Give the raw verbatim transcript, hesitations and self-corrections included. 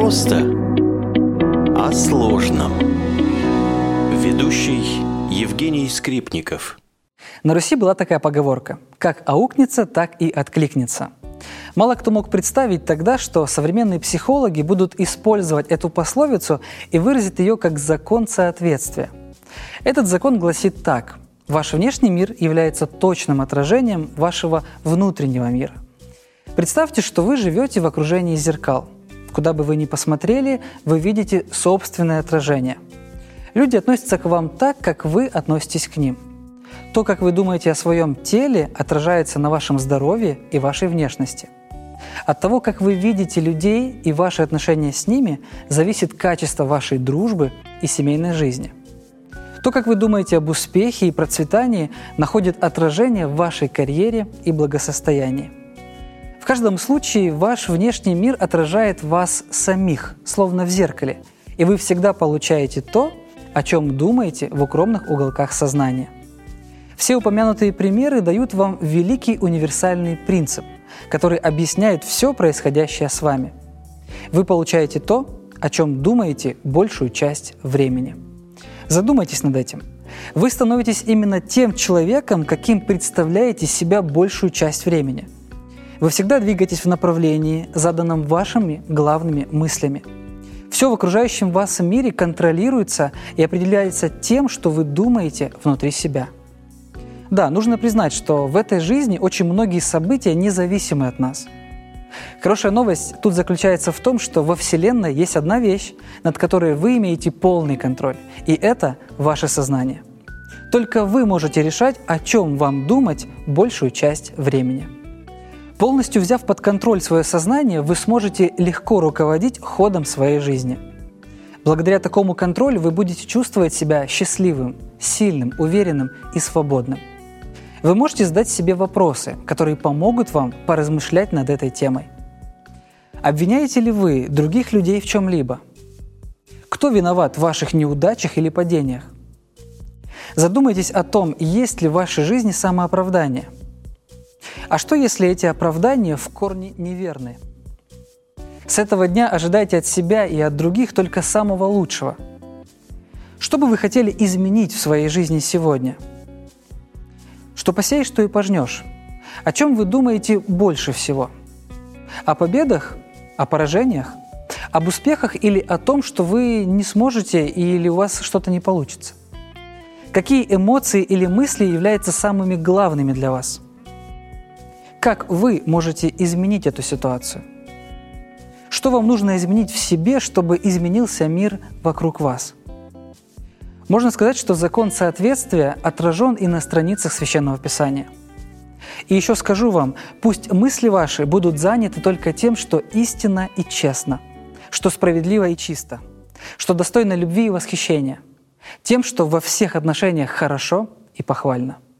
Просто о сложном. Ведущий Евгений Скрипников. На Руси была такая поговорка: «Как аукнется, так и откликнется». Мало кто мог представить тогда, что современные психологи будут использовать эту пословицу и выразить ее как закон соответствия. Этот закон гласит так: ваш внешний мир является точным отражением вашего внутреннего мира. Представьте, что вы живете в окружении зеркал. Куда бы вы ни посмотрели, вы видите собственное отражение. Люди относятся к вам так, как вы относитесь к ним. То, как вы думаете о своем теле, отражается на вашем здоровье и вашей внешности. От того, как вы видите людей и ваши отношения с ними, зависит качество вашей дружбы и семейной жизни. То, как вы думаете об успехе и процветании, находит отражение в вашей карьере и благосостоянии. В каждом случае ваш внешний мир отражает вас самих, словно в зеркале, и вы всегда получаете то, о чем думаете в укромных уголках сознания. Все упомянутые примеры дают вам великий универсальный принцип, который объясняет все происходящее с вами. Вы получаете то, о чем думаете большую часть времени. Задумайтесь над этим. Вы становитесь именно тем человеком, каким представляете себя большую часть времени. Вы всегда двигаетесь в направлении, заданном вашими главными мыслями. Все в окружающем вас мире контролируется и определяется тем, что вы думаете внутри себя. Да, нужно признать, что в этой жизни очень многие события независимы от нас. Хорошая новость тут заключается в том, что во Вселенной есть одна вещь, над которой вы имеете полный контроль, и это ваше сознание. Только вы можете решать, о чем вам думать большую часть времени. Полностью взяв под контроль свое сознание, вы сможете легко руководить ходом своей жизни. Благодаря такому контролю вы будете чувствовать себя счастливым, сильным, уверенным и свободным. Вы можете задать себе вопросы, которые помогут вам поразмышлять над этой темой. Обвиняете ли вы других людей в чем-либо? Кто виноват в ваших неудачах или падениях? Задумайтесь о том, есть ли в вашей жизни самооправдание. А что, если эти оправдания в корне неверны? С этого дня ожидайте от себя и от других только самого лучшего. Что бы вы хотели изменить в своей жизни сегодня? Что посеешь, то и пожнешь. О чем вы думаете больше всего? О победах? О поражениях? Об успехах или о том, что вы не сможете или у вас что-то не получится? Какие эмоции или мысли являются самыми главными для вас? Как вы можете изменить эту ситуацию? Что вам нужно изменить в себе, чтобы изменился мир вокруг вас? Можно сказать, что закон соответствия отражен и на страницах Священного Писания. И еще скажу вам, пусть мысли ваши будут заняты только тем, что истинно и честно, что справедливо и чисто, что достойно любви и восхищения, тем, что во всех отношениях хорошо и похвально.